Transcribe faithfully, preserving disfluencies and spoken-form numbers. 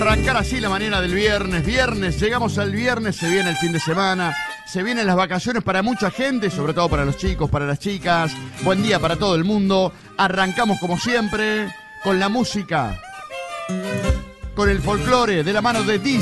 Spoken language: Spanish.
Arrancar así la mañana del viernes. Viernes, llegamos al viernes, se viene el fin de semana, se vienen las vacaciones para mucha gente, sobre todo para los chicos, para las chicas. Buen día para todo el mundo. Arrancamos como siempre con la música, con el folclore de la mano de D J